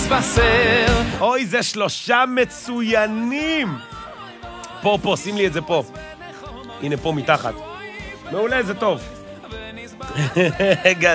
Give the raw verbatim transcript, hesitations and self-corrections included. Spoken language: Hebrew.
מתבשר. אוי, זה שלושה מצוינים. פה, פה, שים לי את זה פה. הנה פה מתחת. מעולה, זה טוב. רגע,